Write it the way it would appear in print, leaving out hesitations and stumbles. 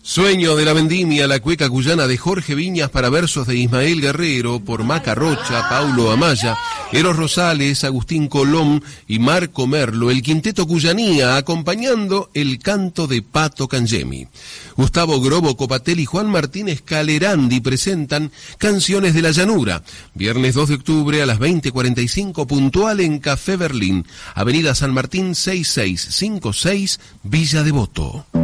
Sueño de la vendimia, la cueca cuyana de Jorge Viñas para versos de Ismael Guerrero, por Maca Rocha, Paulo Amaya, Eros Rosales, Agustín Colón y Marco Merlo, el quinteto Cuyanía, acompañando el canto de Pato Cangemi. Gustavo Grobo Copatel y Juan Martínez Calerandi presentan Canciones de la Llanura, viernes 2 de octubre a las 20:45, puntual en Café Berlín, Avenida San Martín 6656, Villa Devoto.